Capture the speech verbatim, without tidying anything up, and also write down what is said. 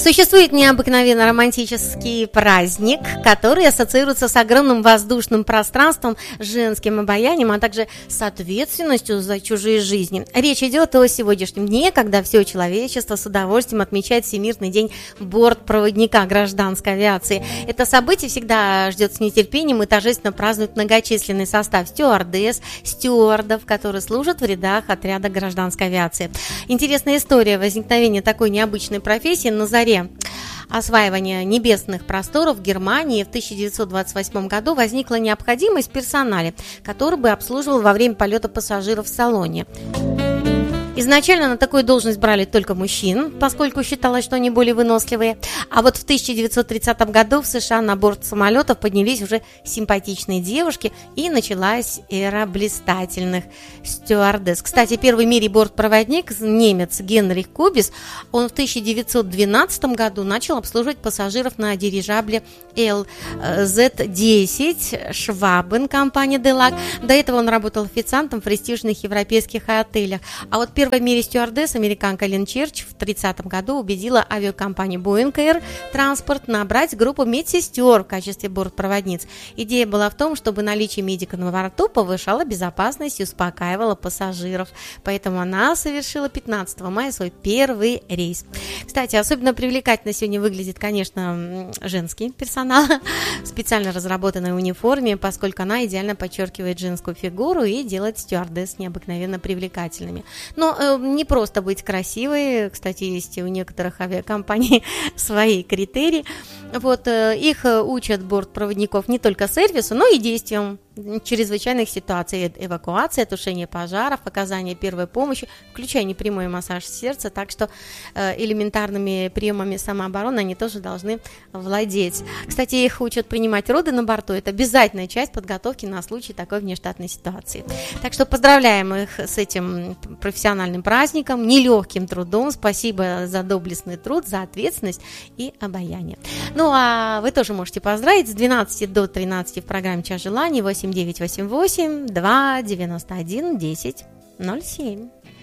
Существует необыкновенно романтический праздник, который ассоциируется с огромным воздушным пространством, женским обаянием, а также с ответственностью за чужие жизни. Речь идет о сегодняшнем дне, когда все человечество с удовольствием отмечает Всемирный день бортпроводника гражданской авиации. Это событие всегда ждет с нетерпением и торжественно празднует многочисленный состав стюардесс, стюардов, которые служат в рядах отряда гражданской авиации. Интересная история возникновения такой необычной профессии на заре осваивания небесных просторов в Германии в тысяча девятьсот двадцать восьмом году возникла необходимость в персонале, который бы обслуживал во время полета пассажиров в салоне. Изначально на такую должность брали только мужчин, поскольку считалось, что они более выносливые. А вот в тысяча девятьсот тридцатом году в США на борт самолетов поднялись уже симпатичные девушки, и началась эра блистательных стюардесс. Кстати, первый в мире бортпроводник, немец Генрих Кубис, он в тысяча девятьсот двенадцатом году начал обслуживать пассажиров на дирижабле эл зет десять Schwaben компании Делак. До этого он работал официантом в престижных европейских отелях. А вот первый в мире стюардесс, американка Лин Черч, в тридцатом году убедила авиакомпанию Boeing Air Transport набрать группу медсестер в качестве бортпроводниц. Идея была в том, чтобы наличие медика на борту повышало безопасность и успокаивало пассажиров. Поэтому она совершила пятнадцатого мая свой первый рейс. Кстати, особенно привлекательно сегодня выглядит, конечно, женский персонал в специально разработанной униформе, поскольку она идеально подчеркивает женскую фигуру и делает стюардесс необыкновенно привлекательными. Но не просто быть красивой, кстати, есть у некоторых авиакомпаний свои критерии. Вот, их учат бортпроводников не только сервису, но и действиям чрезвычайных ситуаций: эвакуация, тушение пожаров, оказание первой помощи, включая непрямой массаж сердца, так что элементарными приемами самообороны они тоже должны владеть. Кстати, их учат принимать роды на борту, это обязательная часть подготовки на случай такой внештатной ситуации. Так что поздравляем их с этим профессиональным праздником, нелегким трудом, спасибо за доблестный труд, за ответственность и обаяние. Ну а вы тоже можете поздравить с двенадцати до тринадцати в программе «Час желаний» восемь девять восемь восемь два девяносто один десять ноль семь.